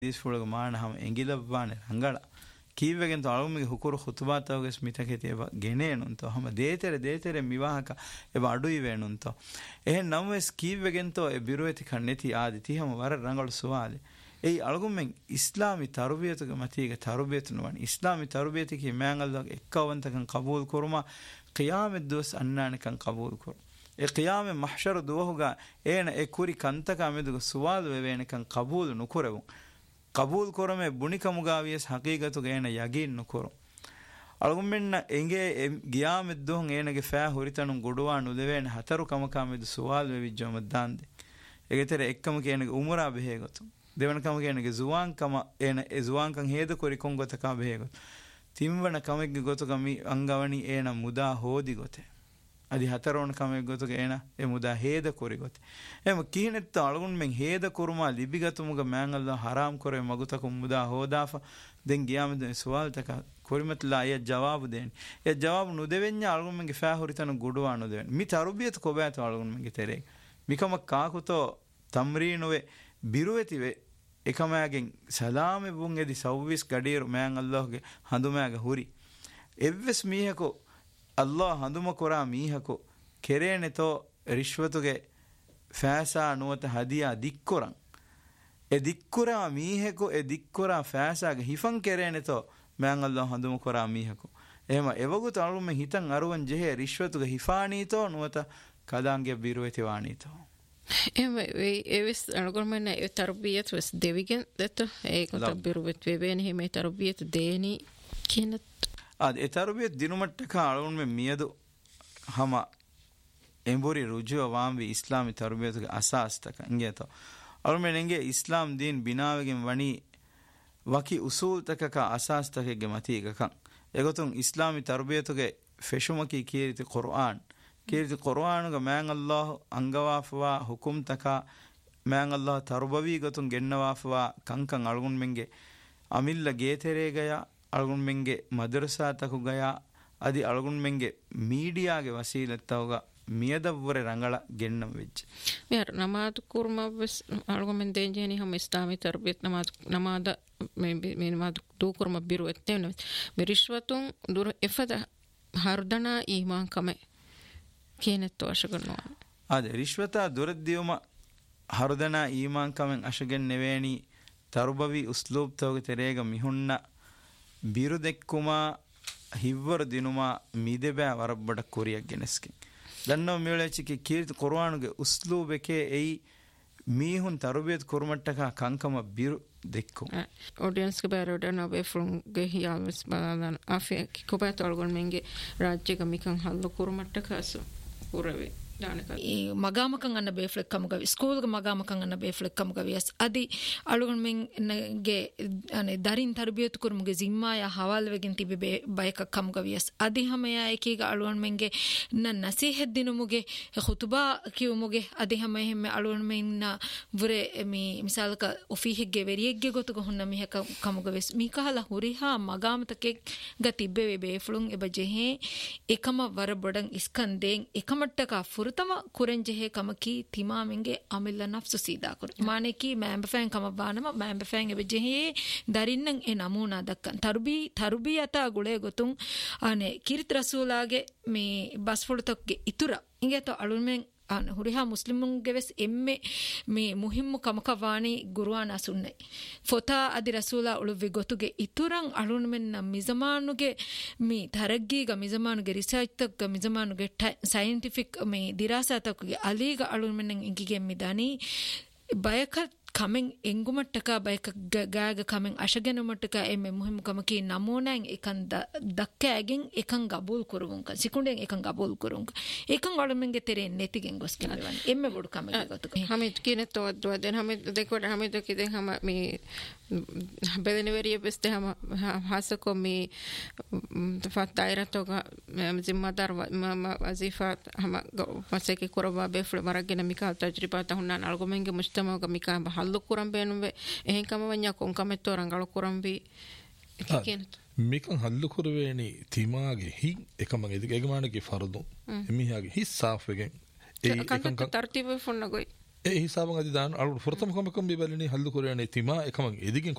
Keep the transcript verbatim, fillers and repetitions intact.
disfuluga maana ham engilabwane rangala kීවගෙන් තලුමගේ හුකුරු ಖುತುಬಾತවගේ ස්මිතකේ ඒව ගෙනේනුන්තෝ හැම දේතර දේතර මිවාහක ඒව අඩුයි වේනුන්තෝ එහෙන් නම්වස් කීවගෙන් තෝ ඒ බිරුවෙති කන්නේති ආදි තිහම වර රංගල සුවාලේ ඒ අලගුම්ෙන් ඉස්ලාමි තර්බියතුක මතීක තර්බියතුනවනි ඉස්ලාමි තර්බියති කි මෑංගල්ලක එක්කවන්තකන් කබූල් කුරුමා ඛියාමෙත් දොස් අන්නානකන් කබූල් කුරු ඒ ඛියාමෙ මහෂර දුවහුගා ඒන ඒ කුරි කන්තක අමෙදුක සුවාල වෙවෙනකන් කබූල් නුකුරවුන් කබූල් කරමේ බුනිකමුගාවියස් හකීගතු ගේන යගින් නුකරු අලගුම්ෙන්න එංගේ ගියාමෙත් දුහන් ඒනගේ ෆෑ හුරිතනුන් ගොඩවා නුදෙවෙන හතරු කමකාමෙදු සුවාල් වෙවිජ්ජම දාන්දේ ඒකතර එක්කම කියනගේ උමරා බෙහෙගතු දෙවනකම කියනගේ ජුවාන්කම එන ඒ ජුවාන්කන් හේද කොරි කොංගතකා බෙහෙගතු තිම්වන කමෙක්ගේ ගොතකමි අංගවණි ඒන මුදා හෝදි ගොතේ අදි හතරවන කමෙක් ගොතක එන ඒ මුදා හේද කොරි ගොතේ එම කීනෙත් අලගුන් මෙන් හේද කුරුමා ලිබිගතුමුග මෑංගල්ල හරාම් කරේ මගුතක මුදා හෝදාෆ දෙන් ගියාමද සුවාල්තක කොරිමත්ලා අය ජවාබ දෙන්නේ ඒ ජවාබ නුදෙවෙන්න අලගුන් මෙන්ගේ ෆෑ හුරිතන ගොඩවා නුදෙවෙන්න මි තරුබියත කොබෑත අලගුන් මෙන්ගේ තෙරේ මිකම කාකුතෝ තම්රීනොවේ බිරුවෙතිවේ එකමයාගෙන් සලාමෙ බුන් එදි සව්විස් ගඩීරු මෑංගල්ලගේ හඳුමෑග හුරි එව්වස් මීහකෝ අල්ලාහ් හඳුම කොරා මීහකෝ කෙරේනෙතෝ රිශ්වතුගේ ෆෑසා නුවත හදියා දික්කොරන් එ දික්කොරා මීහකෝ එ දික්කොරා ෆෑසාගේ හිෆන් කෙරේනෙතෝ මෑන් අල්ලාහ් හඳුම කොරා මීහකෝ එහෙම එවගු තනුම හිතන් අරුවන් ජෙහෙ රිශ්වතුගේ හිෆානීතෝ නුවත කදාංගේ බිරුවෙති වානීතෝ එහෙම ඒ එවිස් අනුගමන ඒ තර්බියත් වස් දෙවිගෙන් දත ඒක තබ්බිරුවෙත් වෙවෙනි හිමේ තර්බියත් දේනි කියනත් ආද ඒ තර්බියත් දිනුමට්ටක අලුන් මෙ මියදු හම එම්බෝරි රුජුව වාම්වි ඉස්ලාමි තර්බියතුගේ අසාස්තක ඉංගේතෝ අලුන් මෙන්ගේ ඉස්ලාම් දීන් බිනාවගෙන් වනි වකි උසූල්තකක අසාස්තකගේ මතීකකන් එගොතුන් ඉස්ලාමි තර්බියතුගේ ෆෙෂුමකි කීරිති කුර්ආන් කීරිති කුර්ආනුග මෑන් අල්ලාහ් අංගවාෆවා හුකුම්තක මෑන් අල්ලාහ් තර්බවි ගොතුන් ගෙන්නවාෆවා කංකන් අලුන් මෙන්ගේ අමිල්ල ගේතෙරේ අලගුන් මෙන්ගේ මදරසා තකු ගයා අදි අලගුන් මෙන්ගේ මීඩියාගේ වසීලත්තවග මියදව්වර රංගල ගෙන්නම් වෙච්ච මෙහර නමාත් කුර්මවස් අලගුන් මෙන් දෙන්ජේනි හම ඉස්ලාමී තර්බියත් නමාත් නමාද මේ මේ නමාත් දෝ කුර්ම බිරු එත්තෙන මේ රිශ්වතුන් දුර එෆද හර්දනා ඊමාන් කම කේනත් වශකනවා ආද රිශ්වතා දුරද්දියම හර්දනා ඊමාන් කමෙන් අශගෙන් නෙවේනි තර්බවි උස්ලූබ් තවග තෙරේග මිහුන්න බිරු දෙක්කුමා හිව්වර දිනුමා මීදෙබෑ වරබ්බඩ කොරියක් ගෙනස්කින් දන්නව මෙවලච්චිකි කීර්ති කුර්ආනුගේ උස්ලූබකේ එයි මීහුන් තර්බියත් කුරුමට්ටක කංකම බිරු දෙක්කු ඔඩියන්ස් ක බෑරොඩ නබේ ෆ්‍රොම් ගේ හියාවස් බලාන අෆේ කොබෑත ඔල්ගොන් මෙන්ගේ රාජ්‍යක මිකන් හල්ල කුරුමට්ටක අසු පුරවේ ಈ ಮಗಾಮಕಂಗ್ ಅನ್ನ ಬೇಫ್ಲೆಕ್ ಕಮಗವಿ ಸ್ಕೂಲ್ಗೆ ಮಗಾಮಕಂಗ್ ಅನ್ನ ಬೇಫ್ಲೆಕ್ ಕಮಗವಿಯಸ್ ಅದಿ ಅಳುಗನ್ ಮೆಂಗೆ ಅನೆ ದರಿನ್ ತರ್ಬಿಯತ್ ಕುರ್ಮುಗೆ ಜಿಮ್ಮಾಯ ಹವಾಲ್ವೆಗಿನ್ ತಿಬೆ ಬಯಕ ಕಮಗವಿಯಸ್ ಅದಿ ಹಮೆಯ ಏಕೀಗ ಅಳುಗನ್ ಮೆಂಗೆ ನ ನಸೀಹತ್ ದಿನುಮುಗೆ ಖುತುಬಾ ಕಿಯುಮುಗೆ ಅದಿ ಹಮೆ ಹೆಮ್ಮೆ ಅಳುಗನ್ ಮೆಂನ ವರೆ ಮಿ ಮಿಸಾಲಕ ಒಫಿಹಿಗೆ ವೆರಿಯಗ್ಗೆ ಗೊತುಗ ಹುನ್ನ ಮಿಹಕ ಕಮಗವಿಸ್ ಮಿಕಹಲ ಹುರಿಹಾ ಮಗಾಮತಕೆ ಗ ತಿಬೆ ಬೇಫ್ಲುಂ ಎಬಜೆಹೆ ಏಕಮ ವರ ಬಡಂ ಇಸ್ಕಂದೆಂ ಏಕಮಟ್ಟಕ ಫುರು तम कुरेंजे कमकी तिमा मेंगे अमिल्ला नफ्सु सीधा कुर माने की मैंब फैंग कम बानम मैंब फैंग एबजे दरिन्नं ए नमूना दक्कन तरुबी तरुबी अता गुळे गोतुं अने किरित रसूलागे मे बसफुळतक्गे इतुरा इंगे तो अळुमें ಹುರಿಹಾ ಮುಸ್ಲಿಮುಂಗೆ ವೆಸ್ ಎಮ್ಮೆ ಮೇ ಮುಹಿಮ್ಮು ಕಮಕವಾಣಿ ಗುರುವಾನ ಸುನ್ನೈ ಫೊತಾ ಅದಿ ರಸೂಲಾ ಉಳುವಿ ಗೊತುಗೆ ಇತುರಂ ಅಳುಣ್ಮೆನ್ನ ಮಿಜಮಾನುಗೆ ಮಿ ತರಗ್ಗೀಗ ಮಿಜಮಾನುಗೆ ರಿಸರ್ಚ್ ತಕ್ಕ ಮಿಜಮಾನುಗೆ ಸೈಂಟಿಫಿಕ್ ಮೇ ದಿರಾಸಾತಕ್ಗೆ ಅಲೀಗ ಅಳುಣ್ಮೆನ್ನ ಇಂಗಿಗೆ ಮಿದಾನಿ ಬಯಕ ಕಮೆಂಗ್ ಎಂಗುಮಟ್ಟಕ ಬಯಕ ಗಾಗ ಕಮೆಂಗ್ ಅಶಗೆನುಮಟ್ಟಕ ಎಮ್ಮೆ ಮುಹಿಮ್ಮು ಕಮಕಿ ನಮೂನಾಂಗ್ ಏಕನ್ ದಕ್ಕಾಗಿಂಗ್ ಏಕಂ ಗಬೂಲ್ ಕುರುವುಂಕ ಸಿಕುಂಡೆಂಗ್ ಏಕಂ ಗಬೂಲ್ ಕುರುವುಂಕ ಏಕಂ ಅಳುಮೆಂಗೆ ತೆರೆ ನೆತಿಗೆಂಗ್ ಗೊಸ್ಕೆನವನ್ ಎಮ್ಮೆ ಬುಡು ಕಮೆಂಗ್ ಗೊತ್ತು ಹಮಿದ್ ಕಿನೆ ತೋದ್ವ ದೆನ್ ಹಮಿದ್ ದೇಕೋಡ ಹಮಿದ್ ಕಿದೆ ಹಮ ಮಿ ಬೆದನೆವರಿಯ ಬೆಸ್ತೆ ಹಮ ಹಾಸಕೊ ಮಿ ಫತಾಯಿರತೋಗ ಜಿಮ್ಮದಾರ್ ವಜೀಫಾತ್ ಹಮ ಮಸೆಕೆ ಕುರಬಾ ಬೆಫ್ಳ ಮರಗಿನ ಮಿಕಾ ತಜ್ರಿಬಾತ ಹುನ್ನಾನ್ ಅಳ್ಗೊಮೆಂಗೆ ಮುಜ್ತಮೋಗ ಮಿಕಾ ಹಲ್ಲು ಕುರಂ ಬೇನುವೆ එහෙන් කම වඤ්ඤා කොන් කමෙත්තෝ රංගල කුරම් වි කියනත මිකන් හල්ලු කුරවේනි තිමාගේ හි එකම එදික එගමානගේ ෆරදු එමිහාගේ හි සාෆෙගෙන් ඒ එකන් තර්තිබ ෆොන්නගොයි ඒ හිසාබන් අදි දාන අලු ෆොරතම කම කම බෙබලනි හල්ලු කුරවේනි තිමා එකම එදිකින්